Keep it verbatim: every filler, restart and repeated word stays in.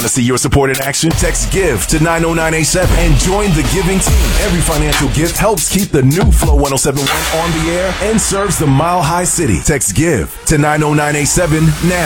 Want to see your support in action? Text GIVE to nine oh nine eight seven and join the giving team. Every financial gift helps keep the new Flow one oh seven point one on the air and serves the Mile High City. Text GIVE to nine oh nine eight seven now.